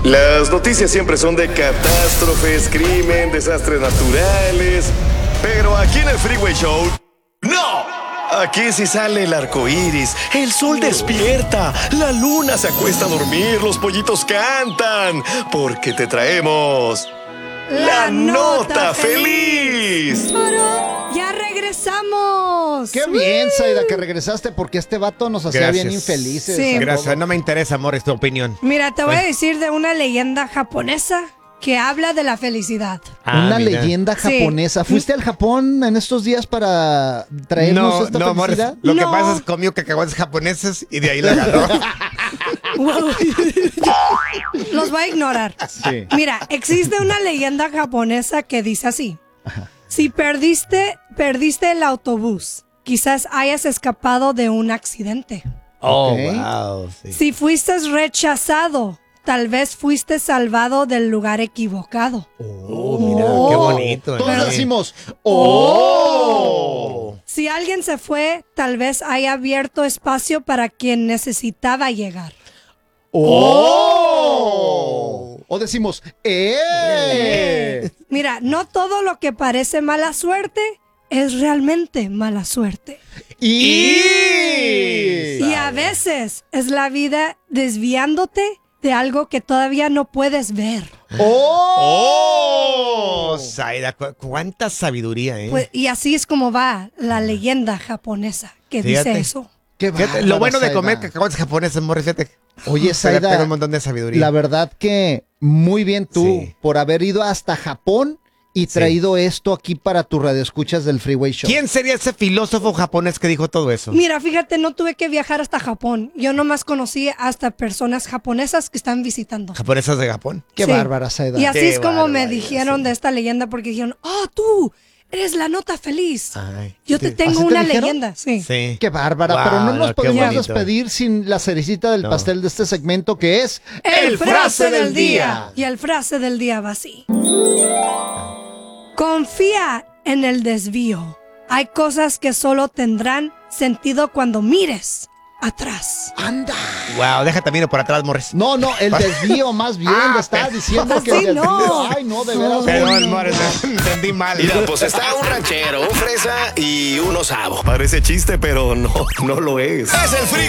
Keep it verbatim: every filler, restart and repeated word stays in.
Las noticias siempre son de catástrofes, crimen, desastres naturales. Pero aquí en el Freeway Show, ¡no! Aquí sí sale el arco iris, el sol despierta, la luna se acuesta a dormir, los pollitos cantan, porque te traemos la, la nota, nota feliz. feliz. ¡Ya regresamos! ¡Qué bien, Saida, que regresaste! Porque este vato nos hacía Gracias. bien infelices. Sí. Gracias, no me interesa, amor, es tu opinión. Mira, te voy a decir de una leyenda japonesa que habla de la felicidad. Ah, Una mira. leyenda japonesa. Sí. ¿Fuiste al Japón en estos días para traernos no, esta no, felicidad? Amor, lo no. que pasa es que comió cacahuates japoneses y de ahí la agarró. Los voy a ignorar. Sí. Mira, existe una leyenda japonesa que dice así. Ajá. Si perdiste, perdiste el autobús, quizás hayas escapado de un accidente. Oh, okay. wow. Sí. Si fuiste rechazado, tal vez fuiste salvado del lugar equivocado. Oh, mira, oh. qué bonito. Todos ¿eh? decimos, ¡oh! Si alguien se fue, tal vez haya abierto espacio para quien necesitaba llegar. ¡Oh! O decimos, ¡eh! ¡Eh! Mira, no todo lo que parece mala suerte es realmente mala suerte. Y, y a veces es la vida desviándote de algo que todavía no puedes ver. ¡Oh! oh Saida, cu cuánta sabiduría, ¿eh? Pues, y así es como va la leyenda japonesa que Fíjate. dice eso. Qué bárbara, Lo bueno de Saida. comer cacahuates japoneses, morrecete. Oye, Saida, pero un montón de sabiduría. La verdad que muy bien tú sí. por haber ido hasta Japón y traído sí. esto aquí para tu radioescuchas del Freeway Show. ¿Quién sería ese filósofo japonés que dijo todo eso? Mira, fíjate, no tuve que viajar hasta Japón. Yo nomás conocí hasta personas japonesas que están visitando. ¿Japonesas de Japón? Qué sí. bárbara, Saida. Y así Qué es como me bárbara, dijeron sí. de esta leyenda, porque dijeron, oh, tú eres la nota feliz. Ay, Yo te tengo una te leyenda. Sí. sí. Qué bárbara, wow, pero no nos no, podemos despedir sin la cerecita del no. pastel de este segmento que es El, el frase, frase del día. día. Y el frase del día va así. Confía en el desvío. Hay cosas que solo tendrán sentido cuando mires atrás. ¡Anda! Wow, déjate miro por atrás, Morris. No, no, el desvío más bien. Ah, le estaba diciendo que el desvío. No. Ay, no, de veras. Perdón, Morris, entendí mal. Mira, pues está un ranchero, un fresa y un osavo. Parece chiste, pero no, no lo es. Es el Freeway